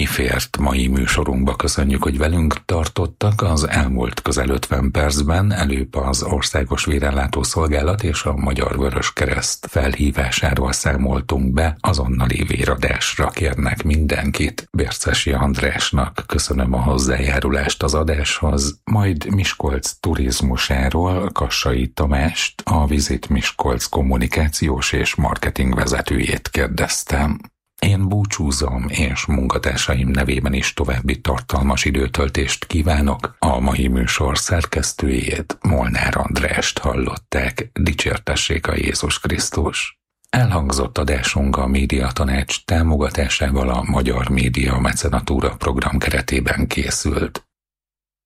fért mai műsorunkba. Köszönjük, hogy velünk tartottak. Az elmúlt közel 50 percben előbb az Országos Vérellátó Szolgálat és a Magyar Vöröskereszt felhívásáról számoltunk be. Azonnali véradásra kérnek mindenkit. Bércesi Andrásnak köszönöm a hozzájárulást az adáshoz, majd Miskolc turizmusáról Kassai Tamást, a Visit Miskolc kommunikációs és marketing vezetőjét kérdeztem. Én búcsúzom, és munkatársaim nevében is további tartalmas időtöltést kívánok. A mai műsor szerkesztőjét, Molnár Andrást hallották. Dicsértessék a Jézus Krisztus! Elhangzott adásunk a Médiatanács támogatásával a Magyar Média Mecenatúra program keretében készült.